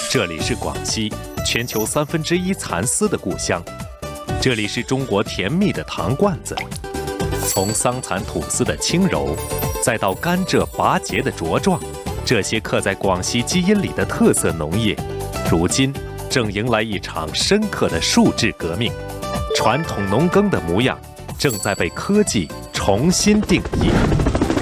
这里是广西，全球1/3蚕丝的故乡。这里是中国甜蜜的糖罐子。从桑蚕吐丝的轻柔，再到甘蔗拔节的茁壮，这些刻在广西基因里的特色农业，如今正迎来一场深刻的数字革命。传统农耕的模样，正在被科技重新定义。